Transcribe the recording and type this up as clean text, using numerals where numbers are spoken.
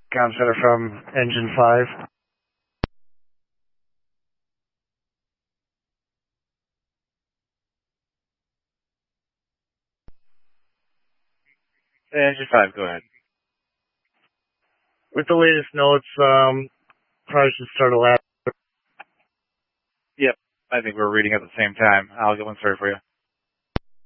Comm Center from Engine 5. Engine 5, go ahead. With the latest notes, probably should start a lap. Yep, I think we're reading at the same time. I'll go and start for you.